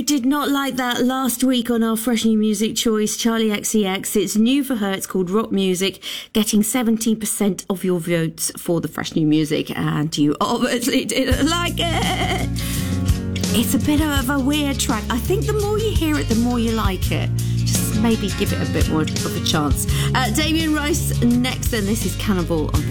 you did not like that last week on our Fresh New Music choice, Charlie XCX. It's new for her. It's called Rock Music, getting 17% of your votes for the Fresh New Music, and you obviously didn't like it. It's a bit of a weird track. I think the more you hear it, the more you like it. Just maybe give it a bit more of a chance. Damien Rice next, and this is Cannibal on